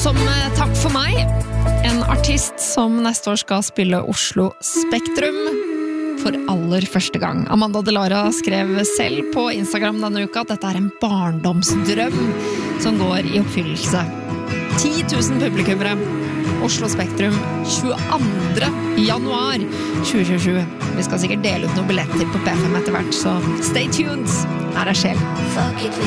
som takk for meg, en artist som neste år skal spille Oslo Spektrum for aller første gang. Amanda Delara skrev selv på Instagram denne uka at dette en barndomsdrøm som går i oppfyllelse. 10 000 publikummere, Oslo Spektrum, 22. januar 2027. Vi skal sikkert dele ut noen billetter på P5 etter hvert, så stay tuned. Her Kjell.